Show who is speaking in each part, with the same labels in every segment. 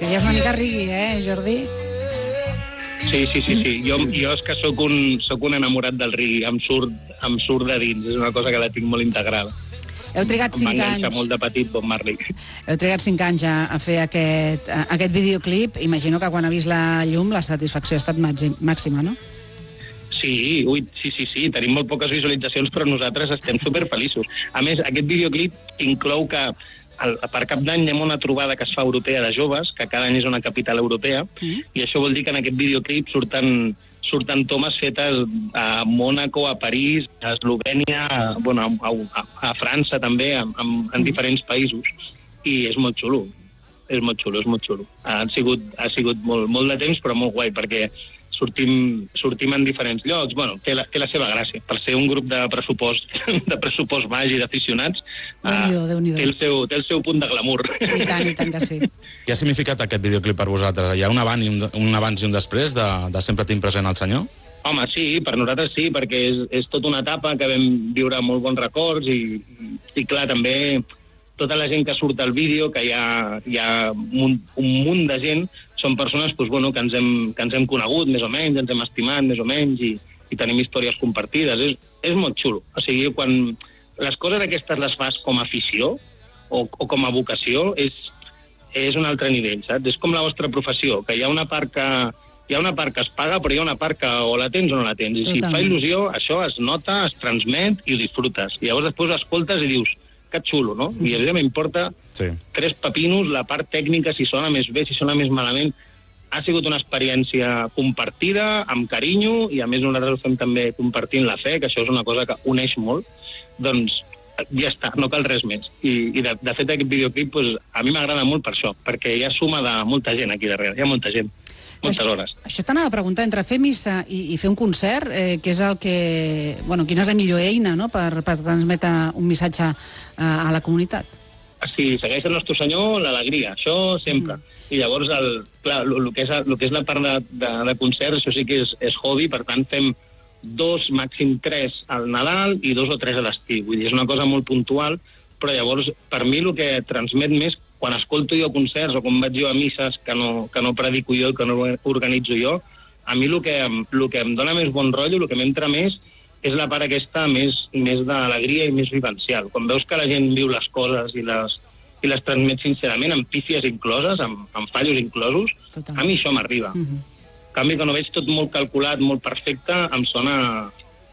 Speaker 1: Això ja és una mica reggae, Jordi?
Speaker 2: Sí. Jo és que sóc un enamorat del reggae, em surt de dins, és una cosa que la tinc molt integrada.
Speaker 1: Heu trigat 5 anys...
Speaker 2: Em va enganxar molt de petit Bob Marley.
Speaker 1: Heu trigat 5 anys a fer aquest videoclip. Imagino que quan ha vist la llum la satisfacció ha estat màxima, no?
Speaker 2: Sí. Tenim molt poques visualitzacions, però nosaltres estem superfeliços. A més, aquest videoclip inclou que per Cap d'Any hi ha una trobada que es fa europea de joves, que cada any és una capital europea, i això vol dir que en aquest videoclip surten tomes fetes a Mònaco, a París, a Eslovènia, a França també, en diferents països. I és molt xulo. És molt xulo. Ha sigut molt de temps, però molt guai, perquè sortim en diferents llocs. Bueno, té la seva gràcia. Per ser un grup de pressupost baix i d'aficionats, té el seu punt de glamour.
Speaker 1: I tant que sí.
Speaker 3: Què ha significat aquest videoclip per vosaltres? Hi ha un abans i un després de Sempre tinc present el Senyor?
Speaker 2: Home, sí, per nosaltres sí, perquè és tota una etapa que vam viure molt bons records i clar, també tota la gent que surt al vídeo, que hi ha un munt de gent, són persones que ens hem conegut més o menys, ens hem estimat més o menys i tenim històries compartides. És molt xulo. O sigui, quan les coses aquestes les fas com a afició o com a vocació, és un altre nivell, saps? És com la vostra professió, que hi ha una part que es paga, però hi ha una part que o la tens o no la tens. I si et fa il·lusió, això es nota, es transmet i ho disfrutes. I llavors després ho escoltes i dius, que xulo, no? I a mi m'importa 3 pepinos, la part tècnica, si sona més bé, si sona més malament. Ha sigut una experiència compartida, amb carinyo, i a més nosaltres ho fem també compartint la fe, que això és una cosa que uneix molt. Doncs ja està, no cal res més. I de fet aquest videoclip a mi m'agrada molt per això, perquè hi ha suma de molta gent aquí darrere, hi ha molta gent. Moltes hores.
Speaker 1: Això t'anava a preguntar, entre fer missa i fer un concert, què és el que... quina és la millor eina, no?, per transmetre un missatge a la comunitat?
Speaker 2: Si segueix el nostre Senyor, l'alegria, això sempre. I llavors, el que és la part de concert, això sí que és hobby, per tant fem 2, màxim 3 al Nadal i 2 o 3 a l'estiu. Vull dir, és una cosa molt puntual, però llavors, per mi, el que transmet més, quan escolto jo concerts o quan vaig jo a misses que no predico jo i que no organitzo jo, a mi el que em dona més bon rotllo, el que m'entra més, és la part aquesta més d'alegria i més vivencial. Quan veus que la gent viu les coses i les transmet sincerament, amb pífies incloses, amb fallos inclosos, a mi això m'arriba. En canvi, quan ho veig tot molt calculat, molt perfecte, em sona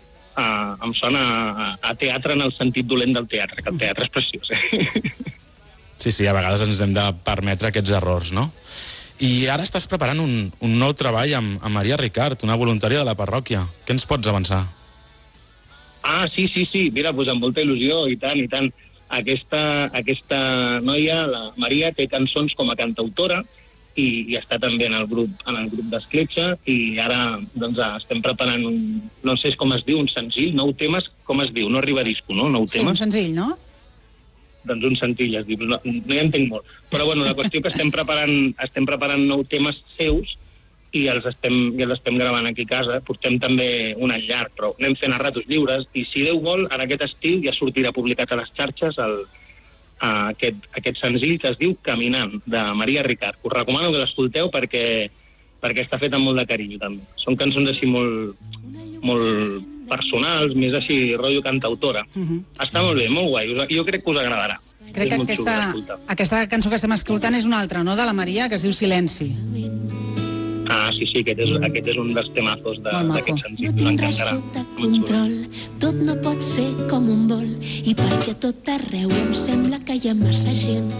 Speaker 2: a teatre en el sentit dolent del teatre, que el teatre és preciós,
Speaker 3: Sí, a vegades ens hem de permetre aquests errors, no? I ara estàs preparant un nou treball amb Maria Ricart, una voluntària de la parròquia. Què ens pots avançar?
Speaker 2: Sí. Mira, amb molta il·lusió, i tant. Aquesta noia, la Maria, té cançons com a cantautora i està també en el grup d'Escletxa, i ara estem preparant no sé com es diu, un senzill, 9 temes, com es diu? No arriba a disco, no? 9 temes?
Speaker 1: Sí, un senzill, no?
Speaker 2: Doncs un senzill, es diu. No hi entenc molt. Però la qüestió que estem preparant 9 temes seus i els estem gravant aquí a casa. Portem també un any llarg, però anem fent a ratos lliures, i si Déu vol, en aquest estiu ja sortirà publicat a les xarxes aquest senzill que es diu Caminant, de Maria Ricart. Us recomano que l'escolteu perquè està fet amb molt de carinyo, també. Són cançons així molt personals, més així, rotllo cantautora. Està molt bé, molt guai. Jo crec que us agradarà.
Speaker 1: Crec que aquesta cançó que estem escoltant és una altra, no?, de la Maria, que es diu Silenci.
Speaker 2: Sí, aquest és un dels temazos d'aquest senzill.
Speaker 4: No tinc res sota control, tot no pot ser com un vol, i perquè a tot arreu em sembla que hi ha massa gent.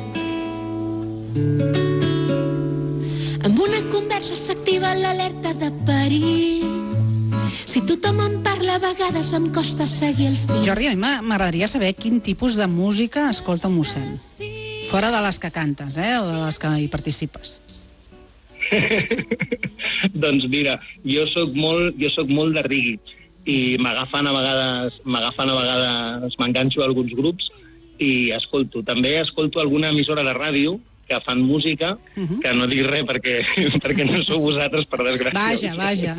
Speaker 4: Amb una conversa s'activa l'alerta de perill. Si tothom en parla, a vegades em costa seguir el fil.
Speaker 1: Jordi, a mi m'agradaria saber quin tipus de música escolta un mossèn. Fora de les que cantes, o de les que hi participes.
Speaker 2: Doncs mira, jo soc molt de reggae i m'agafen a vegades, m'enganxo a alguns grups i escolto. També escolto alguna emissora de ràdio que fan música, que no dic res perquè no sou vosaltres, per desgràcia.
Speaker 1: Vaja.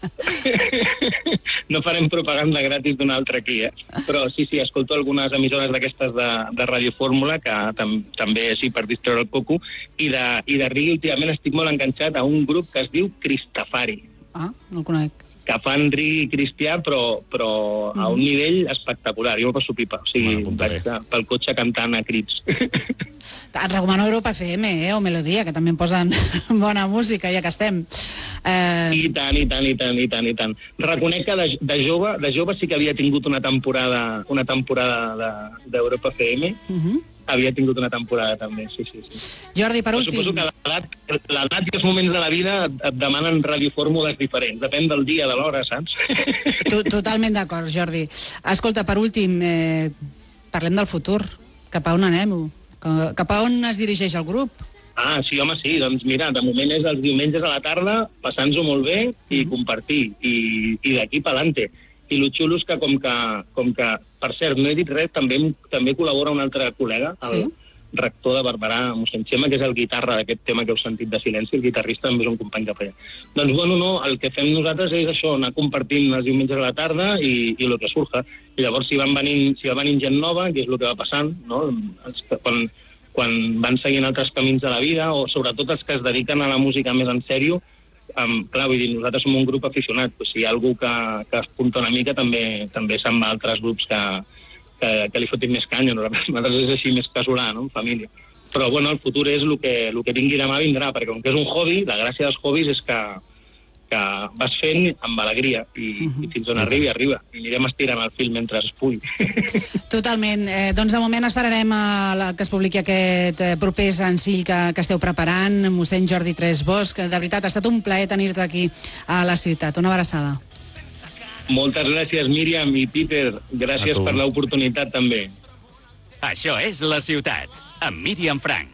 Speaker 2: No farem propaganda gratis d'un altre aquí, Però sí, escolto algunes emissores d'aquestes de Radio Fórmula, que també sí, per distreure el coco, i de reggae últimament estic molt enganxat a un grup que es diu Cristafari.
Speaker 1: Ah, no el conec.
Speaker 2: Que fan reggae cristià, però a un nivell espectacular. Jo m'ho passo pipa. O sigui, vaig pel cotxe cantant a crits.
Speaker 1: Et recomano Europa FM, o Melodia, que també em posen bona música, ja que estem.
Speaker 2: I tant. Reconec que de jove sí que havia tingut una temporada d'Europa FM. Havia tingut una temporada també, sí.
Speaker 1: Jordi, per últim...
Speaker 2: Suposo que l'edat i els moments de la vida et demanen radiofórmules diferents. Depèn del dia, de l'hora, saps?
Speaker 1: Totalment d'acord, Jordi. Escolta, per últim, parlem del futur. Cap a on anem? Cap a on es dirigeix el grup?
Speaker 2: Ah, sí, home, sí. Doncs mira, de moment és els diumenges a la tarda, passant-nos-ho molt bé i compartir. I d'aquí pa'lante. I el xulo és que com que, per cert, no he dit res, també col·labora un altre col·lega, el rector de Barberà, mossèn Xema, que és el guitarra d'aquest tema que heu sentit de Silenci, el guitarrista també és un company que feia. Doncs bueno, no, el que fem nosaltres és això, anar compartint els diumenges a la tarda i el que surja. I llavors si va venint gent nova, que és el que va passant, no? Quan van seguint altres camins de la vida, o sobretot els que es dediquen a la música més en sèrio, clar, vull dir, nosaltres som un grup aficionat, però si hi ha algú que es punta una mica també se'n va a altres grups que li fotin més canya. Nosaltres és així més casolà, no?, en família. Però bueno, el futur és el que vingui demà vindrà, perquè com que és un hobby, la gràcia dels hobbies és que vas fent amb alegria i fins on arriba. I anirem estirant el fil mentre es pugui.
Speaker 1: Totalment. Doncs de moment esperarem que es publiqui aquest proper senzill que esteu preparant. Mossèn Jordi Tres Bosch, de veritat, ha estat un plaer tenir-te aquí a la ciutat. Una abraçada.
Speaker 2: Moltes gràcies, Míriam i Peter. Gràcies per l'oportunitat, també.
Speaker 5: Això és La Ciutat, amb Míriam Frank.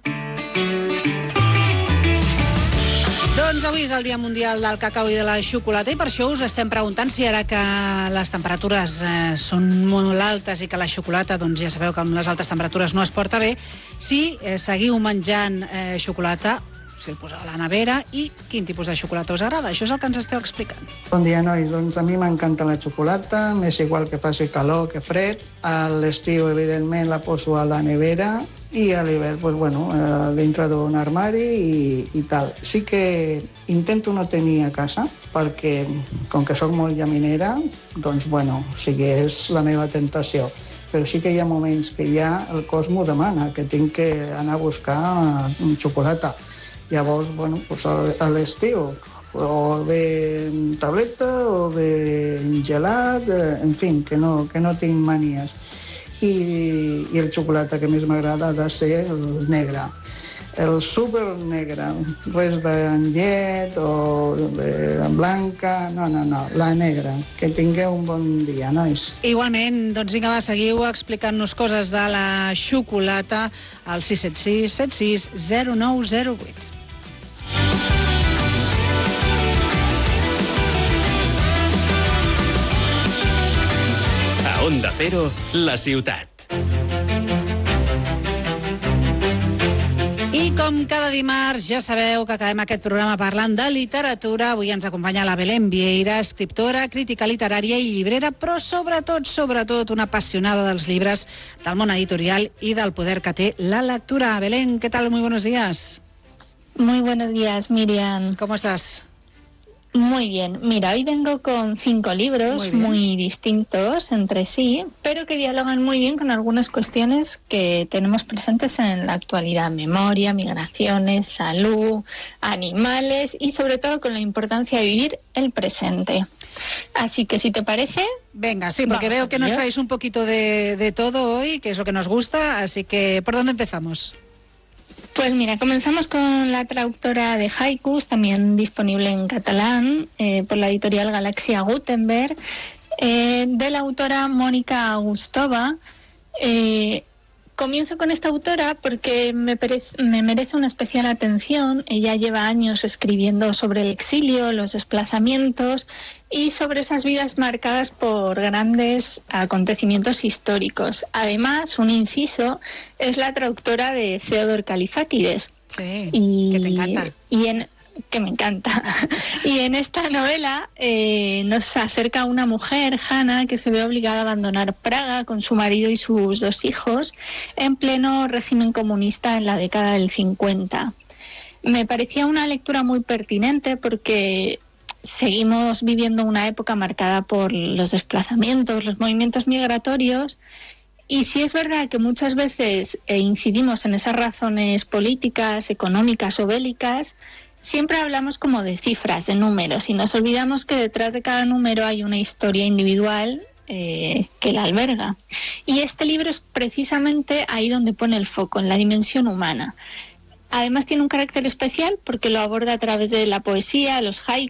Speaker 1: Doncs avui és el Dia Mundial del Cacau i de la Xocolata i per això us estem preguntant si ara que les temperatures són molt altes i que la xocolata, doncs ja sabeu que amb les altes temperatures no es porta bé, si seguiu menjant xocolata, si el poseu a la nevera i quin tipus de xocolata us agrada. Això és el que ens esteu explicant.
Speaker 6: Bon dia, nois. Doncs a mi m'encanta la xocolata, m'és igual que faci calor que fred. A l'estiu, evidentment, la poso a la nevera i a l'hivern, pues, bueno, dintre d'un armari i tal. Sí que intento no tenir a casa, perquè com que sóc molt llaminera, doncs, bueno, sí que és la meva tentació. Però sí que hi ha moments que ja el cos m'ho demana, que tinc que anar a buscar xocolata. Llavors, bueno, pues a l'estiu, o bé en tableta, o bé en gelat, en fi, que no tinc manies. I el xocolata que més m'agrada ha de ser el negre. El super negre, res de llet o de blanca, no, la negra. Que tingueu un bon dia, nois.
Speaker 1: Igualment, doncs vinga, va, seguiu explicant-nos coses de la xocolata al 676 76 0908.
Speaker 5: Onda Cero, La Ciutat.
Speaker 1: I com cada dimarts ja sabeu que acabem aquest programa parlant de literatura. Avui ens acompanya la Belén Vieira, escriptora, crítica literària i llibrera, però sobretot una apassionada dels llibres, del món editorial i del poder que té la lectura. Belén, ¿qué tal? Muy buenos días.
Speaker 7: Muy buenos días, Miriam.
Speaker 1: ¿Cómo estás?
Speaker 7: Muy bien. Mira, hoy vengo con 5 libros muy distintos entre sí, pero que dialogan muy bien con algunas cuestiones que tenemos presentes en la actualidad: memoria, migraciones, salud, animales y sobre todo con la importancia de vivir el presente. Así que si te parece...
Speaker 1: Venga, sí, porque veo que nos traéis un poquito de todo hoy, que es lo que nos gusta, así que ¿por dónde empezamos?
Speaker 7: Pues mira, comenzamos con la traductora de haikus, también disponible en catalán, por la editorial Galaxia Gutenberg, de la autora Mónica Agustova, Comienzo con esta autora porque me merece una especial atención. Ella lleva años escribiendo sobre el exilio, los desplazamientos y sobre esas vidas marcadas por grandes acontecimientos históricos. Además, un inciso, es la traductora de Theodor Kalifatides.
Speaker 1: Sí, que te encanta.
Speaker 7: Que me encanta. Y en esta novela nos acerca una mujer, Hanna, que se ve obligada a abandonar Praga con su marido y sus 2 hijos en pleno régimen comunista en la década del 50. Me parecía una lectura muy pertinente porque seguimos viviendo una época marcada por los desplazamientos, los movimientos migratorios. Y sí es verdad que muchas veces incidimos en esas razones políticas, económicas o bélicas, siempre hablamos como de cifras, de números, y nos olvidamos que detrás de cada número hay una historia individual que la alberga. Y este libro es precisamente ahí donde pone el foco, en la dimensión humana. Además tiene un carácter especial porque lo aborda a través de la poesía, los haikus,